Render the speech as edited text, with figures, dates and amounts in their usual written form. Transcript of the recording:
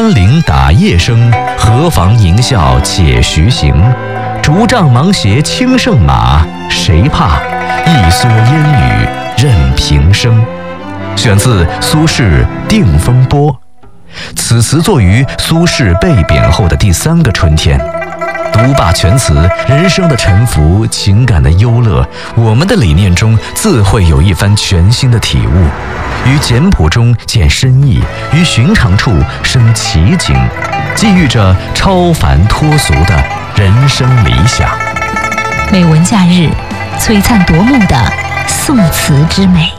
山林打叶声，何妨吟啸且徐行。竹杖芒鞋轻胜马，谁怕？一蓑烟雨任平生。选自苏轼《定风波》。此词作于苏轼被贬后的第3个春天。读罢全词，人生的沉浮，情感的忧乐，我们的理念中自会有一番全新的体悟，于简朴中见深意，于寻常处生奇景，寄寓着超凡脱俗的人生理想。 美文假日，璀璨夺目的宋词之美。